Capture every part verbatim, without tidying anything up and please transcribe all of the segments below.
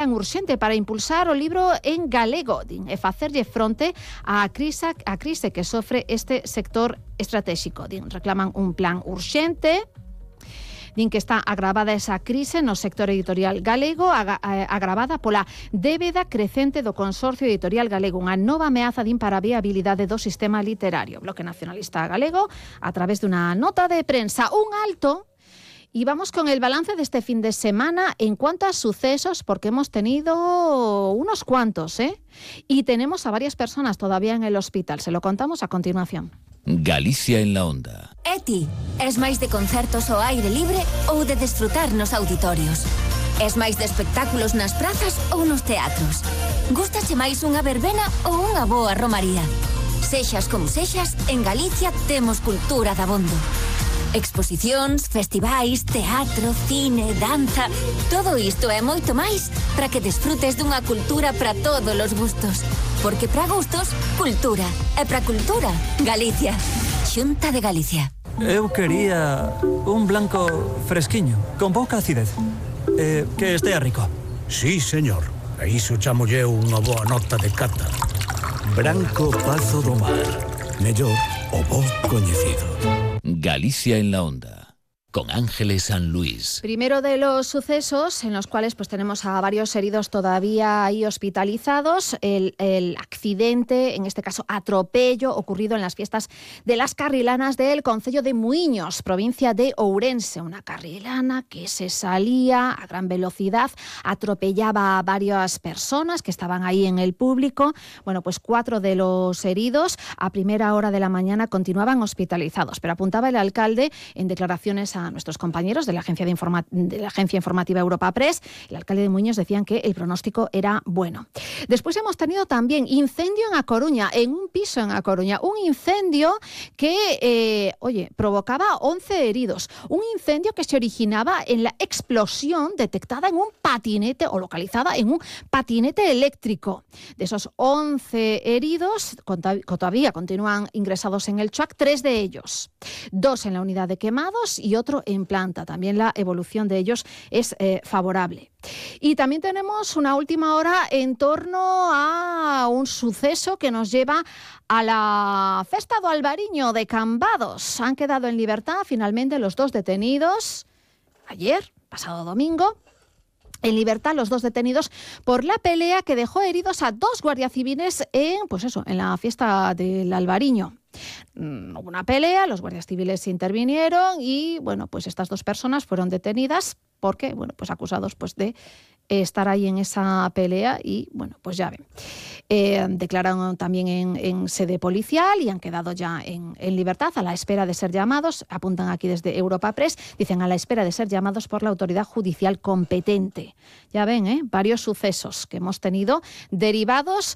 plan urxente para impulsar o libro en galego, din, e facerlle fronte á crise, a crise que sofre este sector estratégico. Din, reclaman un plan urxente. Din que está agravada esa crise no sector editorial galego, aga, agravada pola débeda crecente do Consorcio Editorial Galego, unha nova ameaza din para a viabilidade do sistema literario. Bloque Nacionalista Galego, a través dunha nota de prensa, un alto. Y vamos con el balance de este fin de semana en cuanto a sucesos, porque hemos tenido unos cuantos, ¿eh? Y tenemos a varias personas todavía en el hospital. Se lo contamos a continuación. Galicia en la onda. E ti, es máis de concertos ao aire libre ou de desfrutar nos auditorios? Es máis de espectáculos nas prazas ou nos teatros? Gústache máis unha verbena ou unha boa romaría? Sexas como sexas, en Galicia temos cultura dabondo. Exposicións, festivais, teatro, cine, danza... Todo isto e moito máis para que desfrutes dunha cultura para todos os gustos. Porque para gustos, cultura. E para cultura, Galicia. Xunta de Galicia. Eu quería un blanco fresquiño, con pouca acidez. Eh, que estea rico. Sí, señor. E iso chamolle unha boa nota de cata. Branco Pazo do Mar. Mellor o bo coñecido. Galicia en la onda. Con Ángeles San Luis. Primero de los sucesos en los cuales pues tenemos a varios heridos todavía ahí hospitalizados, el, el accidente, en este caso atropello, ocurrido en las fiestas de las carrilanas del concello de Muiños, provincia de Ourense. Una carrilana que se salía a gran velocidad, atropellaba a varias personas que estaban ahí en el público. Bueno, pues cuatro de los heridos a primera hora de la mañana continuaban hospitalizados, pero apuntaba el alcalde en declaraciones a a nuestros compañeros de la agencia de, informa- de la agencia informativa Europa Press. El alcalde de Muiños decían que el pronóstico era bueno. Después hemos tenido también incendio en A Coruña, en un piso en A Coruña, un incendio que, eh, oye, provocaba once heridos, un incendio que se originaba en la explosión detectada en un patinete o localizada en un patinete eléctrico. De esos once heridos, todavía continúan ingresados en el C H U A C, tres de ellos, dos en la unidad de quemados y otro en planta. También la evolución de ellos es eh, favorable. Y también tenemos una última hora en torno a un suceso que nos lleva a la Festa do Albariño de Cambados. Han quedado en libertad finalmente los dos detenidos ayer, pasado domingo. En libertad los dos detenidos por la pelea que dejó heridos a dos guardias civiles en, pues eso, en la fiesta del Albariño. Hubo una pelea, los guardias civiles intervinieron y bueno, pues estas dos personas fueron detenidas porque, bueno, pues acusados pues de estar ahí en esa pelea y, bueno, pues ya ven. Eh, declararon también en, en sede policial y han quedado ya en, en libertad a la espera de ser llamados, apuntan aquí desde Europa Press, dicen a la espera de ser llamados por la autoridad judicial competente. Ya ven, ¿eh? Varios sucesos que hemos tenido derivados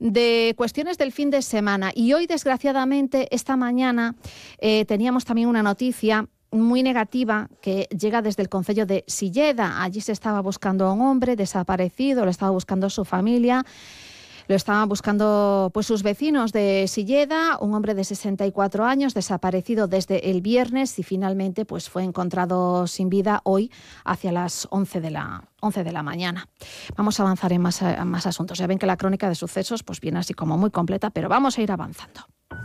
de cuestiones del fin de semana. Y hoy, desgraciadamente, esta mañana eh, teníamos también una noticia muy negativa que llega desde el concello de Silleda. Allí se estaba buscando a un hombre desaparecido, lo estaba buscando su familia, lo estaban buscando pues sus vecinos de Silleda, un hombre de sesenta y cuatro años desaparecido desde el viernes y finalmente pues fue encontrado sin vida hoy hacia las once de la mañana. Vamos a avanzar en más, en más asuntos. Ya ven que la crónica de sucesos pues viene así como muy completa, pero vamos a ir avanzando.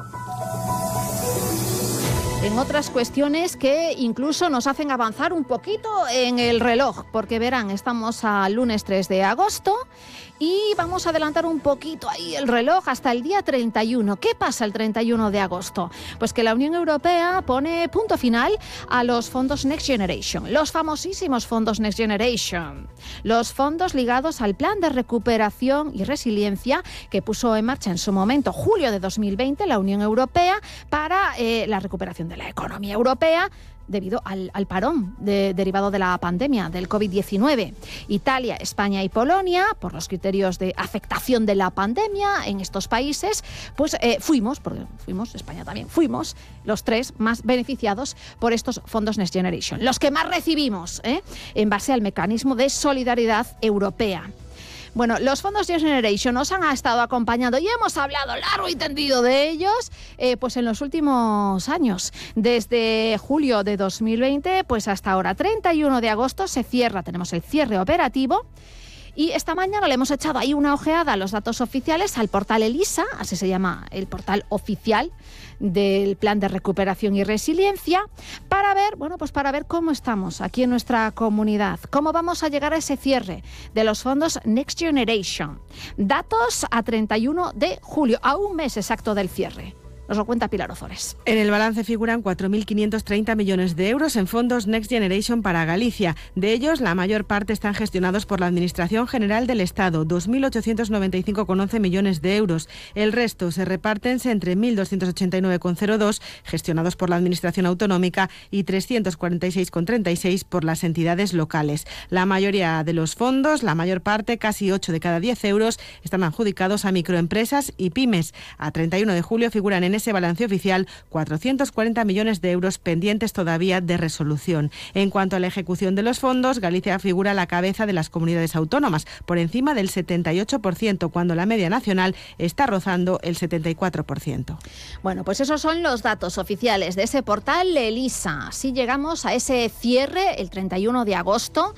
En otras cuestiones que incluso nos hacen avanzar un poquito en el reloj, porque verán, estamos a lunes tres de agosto y vamos a adelantar un poquito ahí el reloj hasta el día treinta y uno. ¿Qué pasa el treinta y uno de agosto? Pues que la Unión Europea pone punto final a los fondos Next Generation, los famosísimos fondos Next Generation, los fondos ligados al plan de recuperación y resiliencia que puso en marcha en su momento, julio de dos mil veinte, la Unión Europea para eh, la recuperación de la economía europea debido al, al parón de, derivado de la pandemia del covid diecinueve. Italia, España y Polonia, por los criterios de afectación de la pandemia en estos países, pues eh, fuimos, porque fuimos, España también, fuimos los tres más beneficiados por estos fondos Next Generation, los que más recibimos, ¿eh? en base al mecanismo de solidaridad europea. Bueno, los fondos Next Generation nos han estado acompañando y hemos hablado largo y tendido de ellos eh, pues en los últimos años. Desde julio de dos mil veinte pues hasta ahora, treinta y uno de agosto, se cierra, tenemos el cierre operativo. Y esta mañana le hemos echado ahí una ojeada a los datos oficiales, al portal ELISA, así se llama el portal oficial del Plan de Recuperación y Resiliencia, para ver, bueno, pues para ver cómo estamos aquí en nuestra comunidad, cómo vamos a llegar a ese cierre de los fondos Next Generation. Datos a treinta y uno de julio, a un mes exacto del cierre. Nos lo cuenta Pilar Ozores. En el balance figuran cuatro mil quinientos treinta millones de euros en fondos Next Generation para Galicia. De ellos, la mayor parte están gestionados por la Administración General del Estado, dos mil ochocientos noventa y cinco coma once millones de euros. El resto se reparten entre mil doscientos ochenta y nueve coma cero dos gestionados por la Administración Autonómica y trescientos cuarenta y seis coma treinta y seis por las entidades locales. La mayoría de los fondos, la mayor parte, casi ocho de cada diez euros, están adjudicados a microempresas y pymes. A treinta y uno de julio figuran en ese balance oficial cuatrocientos cuarenta millones de euros pendientes todavía de resolución. En cuanto a la ejecución de los fondos, Galicia figura a la cabeza de las comunidades autónomas, por encima del setenta y ocho por ciento, cuando la media nacional está rozando el setenta y cuatro por ciento. Bueno, pues esos son los datos oficiales de ese portal ELISA. Así llegamos a ese cierre el treinta y uno de agosto.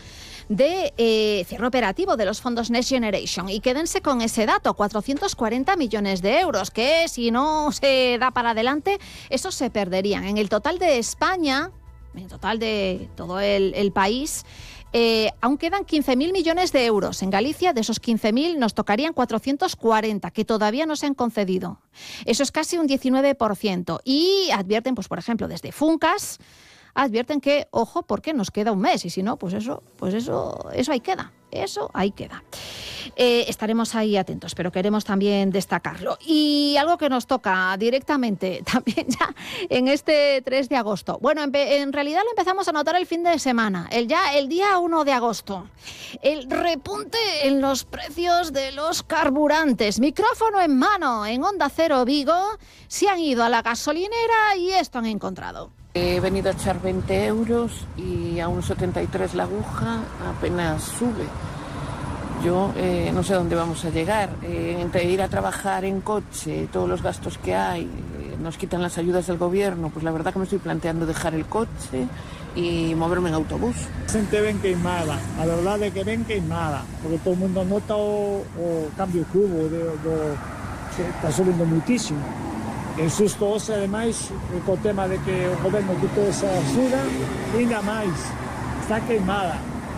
De eh, cierre operativo de los fondos Next Generation. Y quédense con ese dato, cuatrocientos cuarenta millones de euros, que si no se da para adelante, esos se perderían. En el total de España, en el total de todo el, el país, eh, aún quedan quince mil millones de euros. En Galicia, de esos quince mil, nos tocarían cuatrocientos cuarenta, que todavía no se han concedido. Eso es casi un diecinueve por ciento. Y advierten, pues por ejemplo, desde Funcas, advierten que, ojo, porque nos queda un mes y si no, pues eso, pues eso, eso ahí queda, eso ahí queda. Eh, estaremos ahí atentos, pero queremos también destacarlo. Y algo que nos toca directamente también ya en este tres de agosto. Bueno, en, en realidad lo empezamos a notar el fin de semana, el ya el día uno de agosto. El repunte en los precios de los carburantes. Micrófono en mano en Onda Cero Vigo, se han ido a la gasolinera y esto han encontrado. He venido a echar veinte euros y a un setenta y tres la aguja apenas sube. Yo eh, no sé dónde vamos a llegar. Eh, entre ir a trabajar en coche, todos los gastos que hay, eh, nos quitan las ayudas del gobierno, pues la verdad que me estoy planteando dejar el coche y moverme en autobús. A xente ven queimada, a verdade é que ven queimada, porque todo o mundo nota o, o cambio cubo, de, do, que está subindo muitísimo. En susto hoxe, ademais, co tema de que o goberno quitou esa axuda, ainda máis, está queimada.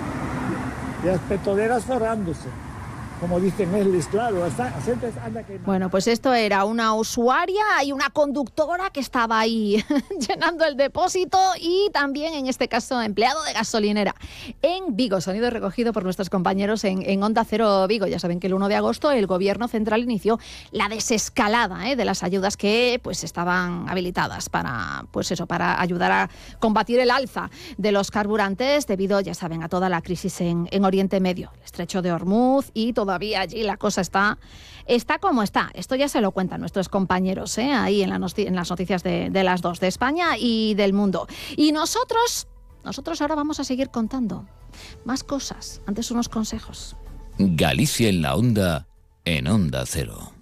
E as petroleras forrándose. Como dicen eles, claro, a xente anda queimada. Bueno, pues esto era una usuaria y una conductora que estaba ahí llenando el depósito y también, en este caso, empleado de gasolinera en Vigo. Sonido recogido por nuestros compañeros en, en Onda Cero Vigo. Ya saben que el uno de agosto el Gobierno Central inició la desescalada ¿eh? de las ayudas que pues estaban habilitadas para, pues eso, para ayudar a combatir el alza de los carburantes debido, ya saben, a toda la crisis en, en Oriente Medio, el Estrecho de Hormuz y todo. Todavía allí la cosa está, está como está. Esto ya se lo cuentan nuestros compañeros ¿eh? ahí en, la noci- en las noticias de, de las dos, de España y del mundo. Y nosotros, nosotros ahora vamos a seguir contando más cosas. Antes unos consejos. Galicia en la Onda, en Onda Cero.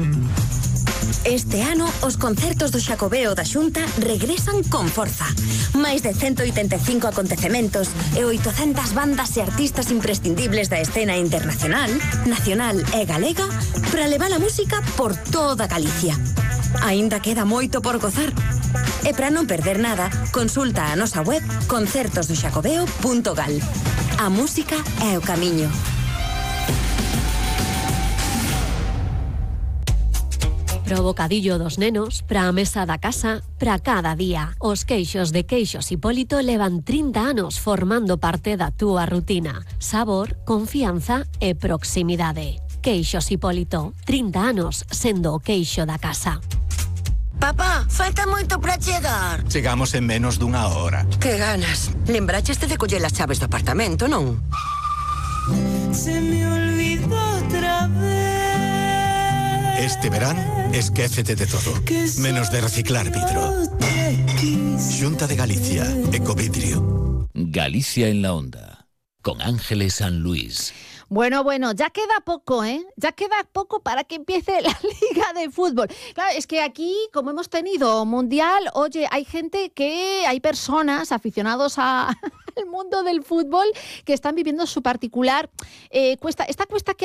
Este ano, os concertos do Xacobeo da Xunta regresan con forza. Máis de ciento oitenta e cinco acontecementos e oitocentas bandas e artistas imprescindibles da escena internacional, nacional e galega para levar a música por toda Galicia. Aínda queda moito por gozar. E para non perder nada, consulta a nosa web concertos do xacobeo punto gal. A música é o camiño. Pro bocadillo dos nenos, pra a mesa da casa, pra cada día. Os queixos de Queixos Hipólito levan trinta anos formando parte da túa rutina. Sabor, confianza e proximidade. Queixos Hipólito, trinta anos sendo o queixo da casa. Papá, falta moito para chegar. Chegamos en menos dunha hora. Que ganas. Lembrachaste de coller as chaves do apartamento, non? Se me olvidó otra vez. Este verán, esquécete de todo, menos de reciclar vidro. Xunta de Galicia, Ecovidrio. Galicia en la Onda, con Ángeles San Luis. Bueno, bueno, ya queda poco, ¿eh? Ya queda poco para que empiece la Liga de Fútbol. Claro, es que aquí, como hemos tenido Mundial, oye, hay gente que, hay personas aficionados a, al mundo del fútbol que están viviendo su particular eh, cuesta, esta cuesta que